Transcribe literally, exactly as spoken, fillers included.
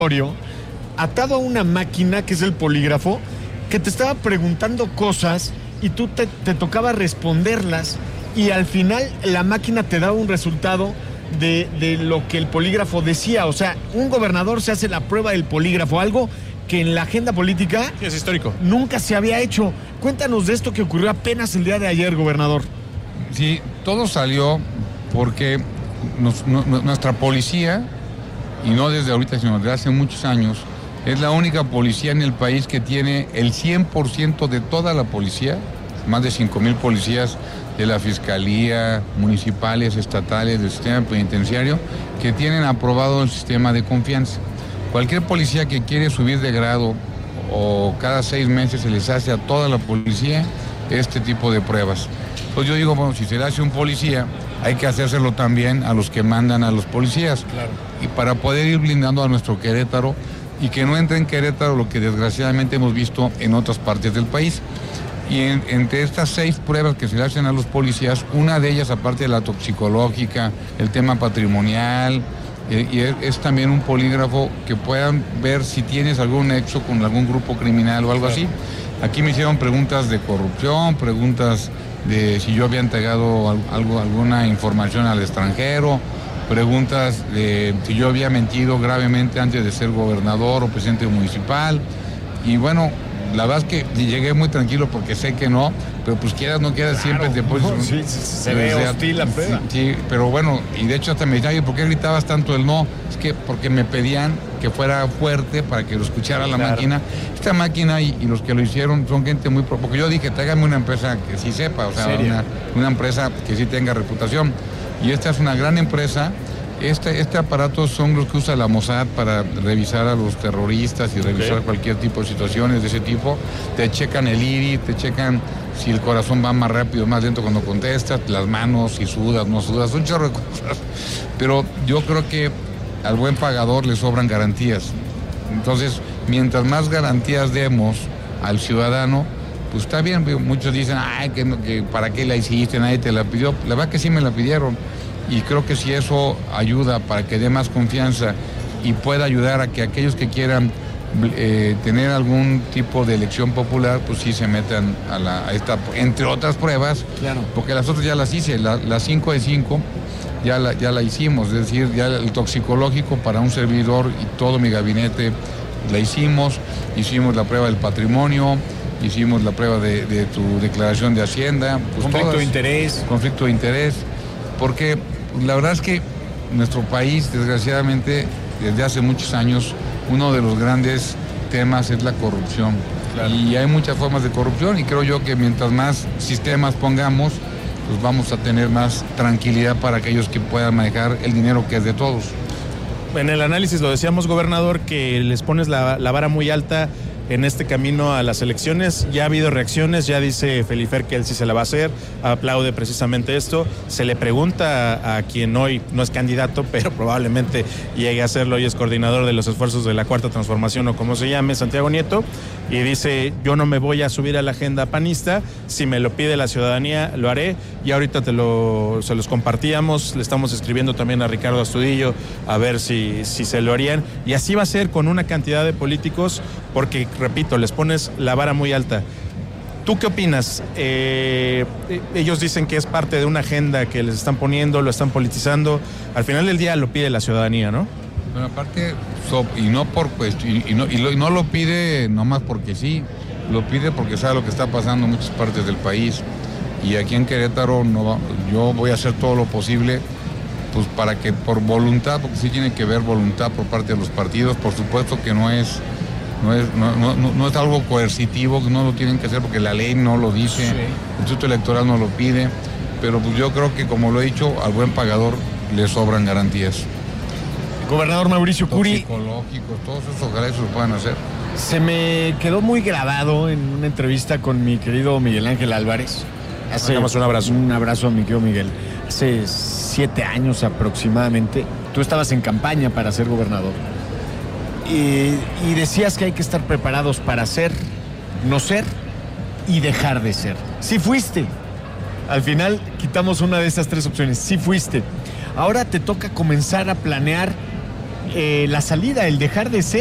atado a una máquina que es el polígrafo, que te estaba preguntando cosas y tú te, te tocaba responderlas y al final la máquina te daba un resultado de, de lo que el polígrafo decía. O sea, un gobernador se hace la prueba del polígrafo, algo que en la agenda política sí, es histórico. Nunca se había hecho. Cuéntanos de esto que ocurrió apenas el día de ayer, gobernador. Sí, todo salió porque nos, no, nuestra policía, y no desde ahorita, sino desde hace muchos años, es la única policía en el país que tiene el cien por ciento de toda la policía, más de cinco mil policías de la Fiscalía, municipales, estatales, del sistema penitenciario, que tienen aprobado el sistema de confianza. Cualquier policía que quiere subir de grado o cada seis meses se les hace a toda la policía este tipo de pruebas. Pues yo digo, bueno, si se le hace un policía, hay que hacérselo también a los que mandan a los policías. Claro. Y para poder ir blindando a nuestro Querétaro y que no entre en Querétaro lo que desgraciadamente hemos visto en otras partes del país. Y en, entre estas seis pruebas que se le hacen a los policías, una de ellas, aparte de la toxicológica, el tema patrimonial, eh, y es, es también un polígrafo que puedan ver si tienes algún nexo con algún grupo criminal o algo así. Aquí me hicieron preguntas de corrupción, preguntas de si yo había entregado algo, alguna información al extranjero, preguntas de si yo había mentido gravemente antes de ser gobernador o presidente municipal. Y bueno, la verdad es que llegué muy tranquilo porque sé que no, pero pues quieras no quieras, claro, siempre te puedes... No, sí, sí, se ve hostil la prueba. Sí, sí, pero bueno, y de hecho hasta me decían, ¿por qué gritabas tanto el no? Es que porque me pedían que fuera fuerte para que lo escuchara la claro. máquina. Esta máquina y, y los que lo hicieron son gente muy... Pro, porque yo dije, tráigame una empresa que sí sepa, o sea, una, una empresa que sí tenga reputación. Y esta es una gran empresa. Este, este aparato son los que usa la Mossad para revisar a los terroristas y revisar okay. cualquier tipo de situaciones de ese tipo. Te checan el iris, te checan si el corazón va más rápido o más lento cuando contestas, las manos, si sudas, no sudas, un chorro de cosas. Pero yo creo que al buen pagador le sobran garantías. Entonces, mientras más garantías demos al ciudadano, pues está bien. Muchos dicen, ay, que, que para qué la hiciste, nadie te la pidió. La verdad que sí me la pidieron. Y creo que si eso ayuda para que dé más confianza y pueda ayudar a que aquellos que quieran eh, tener algún tipo de elección popular, pues sí se metan a, la, a esta, entre otras pruebas, claro. porque las otras ya las hice, la, las cinco de cinco ya la, ya la hicimos, es decir, ya el toxicológico para un servidor y todo mi gabinete la hicimos, hicimos la prueba del patrimonio, hicimos la prueba de, de tu declaración de Hacienda. Pues conflicto todas, de interés. Conflicto de interés, porque la verdad es que nuestro país, desgraciadamente, desde hace muchos años, uno de los grandes temas es la corrupción. Claro. Y hay muchas formas de corrupción y creo yo que mientras más sistemas pongamos, pues vamos a tener más tranquilidad para aquellos que puedan manejar el dinero que es de todos. En el análisis lo decíamos, gobernador, que les pones la, la vara muy alta en este camino a las elecciones. Ya ha habido reacciones, ya dice Felifer que él sí se la va a hacer, aplaude precisamente esto. Se le pregunta a, a quien hoy no es candidato, pero probablemente llegue a serlo y es coordinador de los esfuerzos de la Cuarta Transformación o como se llame, Santiago Nieto, y dice, yo no me voy a subir a la agenda panista, si me lo pide la ciudadanía lo haré, y ahorita te lo, se los compartíamos, le estamos escribiendo también a Ricardo Astudillo a ver si, si se lo harían, y así va a ser con una cantidad de políticos, porque repito, les pones la vara muy alta. ¿Tú qué opinas? Eh, ellos dicen que es parte de una agenda que les están poniendo, lo están politizando. Al final del día lo pide la ciudadanía, ¿no? Bueno, aparte, so, y no por cuestión, y no, y, lo, y no lo pide nomás porque sí, lo pide porque sabe lo que está pasando en muchas partes del país. Y aquí en Querétaro no, yo voy a hacer todo lo posible pues para que por voluntad, porque sí tiene que ver voluntad por parte de los partidos, por supuesto que no es... No es, no, no, no es algo coercitivo, no lo tienen que hacer porque la ley no lo dice, sí. El Instituto Electoral no lo pide, pero pues yo creo que, como lo he dicho, al buen pagador le sobran garantías. Gobernador Mauricio Curi. Psicológicos, todos esos, ojalá eso lo puedan hacer. Se me quedó muy grabado en una entrevista con mi querido Miguel Ángel Álvarez. Hace un abrazo. Un abrazo a mi querido Miguel. Hace siete años aproximadamente, tú estabas en campaña para ser gobernador. Y, y decías que hay que estar preparados para ser, no ser y dejar de ser. Sí fuiste. Al final quitamos una de esas tres opciones. Sí fuiste. Ahora te toca comenzar a planear eh, la salida, el dejar de ser